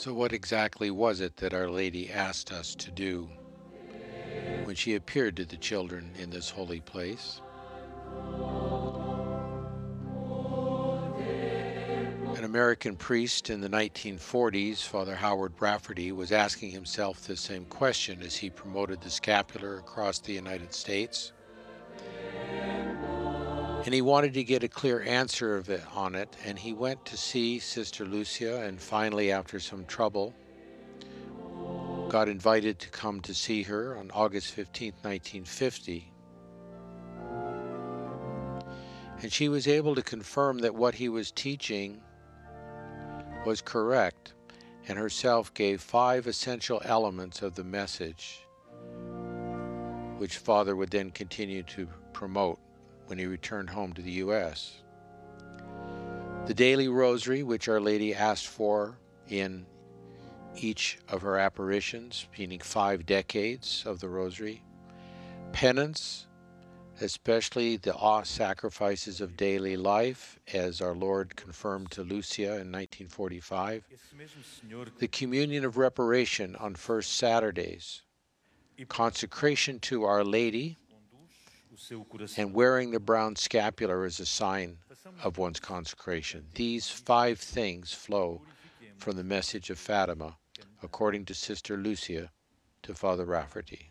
So, what exactly was it that Our Lady asked us to do when she appeared to the children in this holy place? An American priest in the 1940s, Father Howard Rafferty, was asking himself the same question as he promoted the scapular across the United States. And he wanted to get a clear answer on it, and he went to see Sister Lucia, and finally, after some trouble, got invited to come to see her on August 15, 1950. And she was able to confirm that what he was teaching was correct, and herself gave 5 essential elements of the message, which Father would then continue to promote when he returned home to the U.S. The daily rosary, which Our Lady asked for in each of her apparitions, meaning 5 decades of the rosary. Penance, especially the sacrifices of daily life, as our Lord confirmed to Lucia in 1945. The communion of reparation on first Saturdays. Consecration to Our Lady, and wearing the brown scapular as a sign of one's consecration. These 5 things flow from the message of Fatima, according to Sister Lucia, to Father Rafferty.